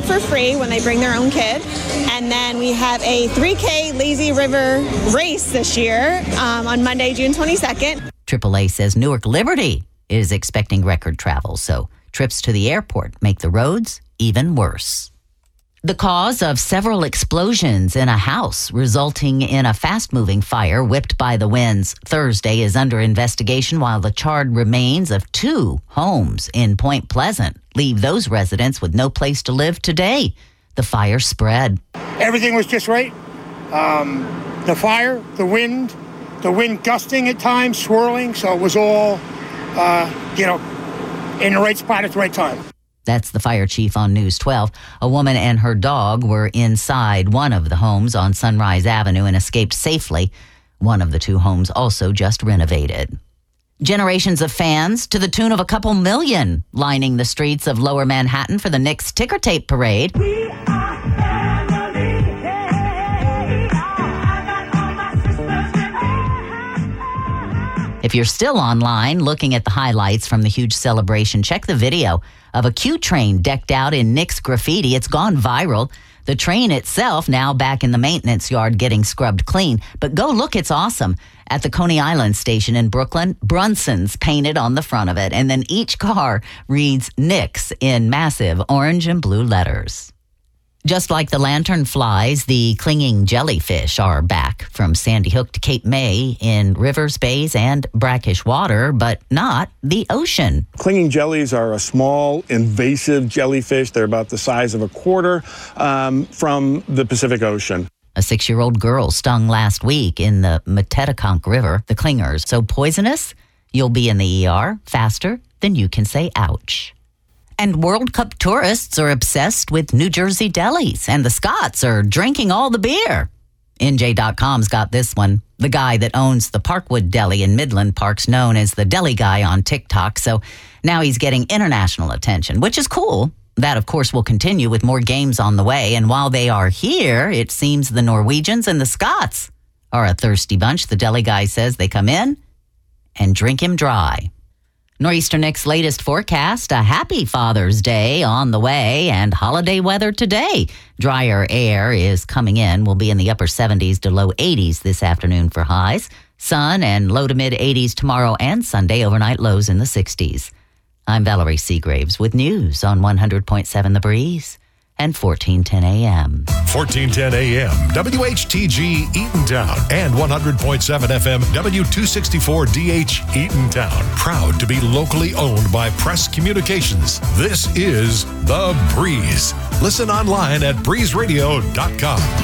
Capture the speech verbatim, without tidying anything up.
for free when they bring their own kid. And then we have a three K Lazy River race this year um, on Monday, June twenty-second. triple A says Newark Liberty is expecting record travel, so trips to the airport make the roads even worse. The cause of several explosions in a house resulting in a fast-moving fire whipped by the winds Thursday is under investigation, while the charred remains of two homes in Point Pleasant leave those residents with no place to live today. The fire spread. Everything was just right. Um, the fire, the wind, the wind gusting at times, swirling, so it was all, uh, you know, in the right spot at the right time. That's the fire chief on News twelve. A woman and her dog were inside one of the homes on Sunrise Avenue and escaped safely. One of the two homes also just renovated. Generations of fans, to the tune of a couple million, lining the streets of Lower Manhattan for the Knicks ticker tape parade. We are family. Hey, I got all my sisters. If you're still online looking at the highlights from the huge celebration, check the video of a Q train decked out in Knicks graffiti. It's gone viral. The train itself now back in the maintenance yard getting scrubbed clean. But go look, it's awesome. At the Coney Island station in Brooklyn, Brunson's painted on the front of it. And then each car reads Knicks in massive orange and blue letters. Just like the lanternflies, the clinging jellyfish are back from Sandy Hook to Cape May in rivers, bays, and brackish water, but not the ocean. Clinging jellies are a small, invasive jellyfish. They're about the size of a quarter um, from the Pacific Ocean. A six-year-old girl stung last week in the Metedeconk River. The clingers so poisonous, you'll be in the E R faster than you can say ouch. And World Cup tourists are obsessed with New Jersey delis, and the Scots are drinking all the beer. N J dot com's got this one. The guy that owns the Parkwood Deli in Midland Park's known as the Deli Guy on TikTok, so now he's getting international attention, which is cool. That, of course, will continue with more games on the way, and while they are here, it seems the Norwegians and the Scots are a thirsty bunch. The Deli Guy says they come in and drink him dry. Nor'easter Nick's latest forecast, a happy Father's Day on the way and holiday weather today. Drier air is coming in. We'll be in the upper seventies to low eighties this afternoon for highs. Sun and low to mid eighties tomorrow and Sunday, overnight lows in the sixties. I'm Valerie Seagraves with news on one hundred point seven The Breeze and fourteen ten A M. fourteen ten A M, W H T G Eatontown, and one hundred point seven F M, W two sixty-four D H Eatontown. Proud to be locally owned by Press Communications. This is The Breeze. Listen online at breeze radio dot com.